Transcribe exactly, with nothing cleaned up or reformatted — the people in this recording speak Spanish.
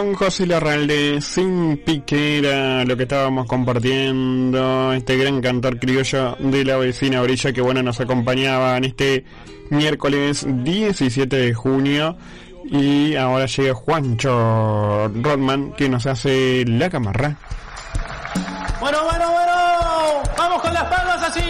José Larralde, Sin Piquera, lo que estábamos compartiendo, este gran cantor criollo de la vecina orilla que bueno nos acompañaba en este miércoles diecisiete de junio. Y ahora llega Juancho Rodman que nos hace la camarra. Bueno, bueno, bueno, vamos con las palmas así.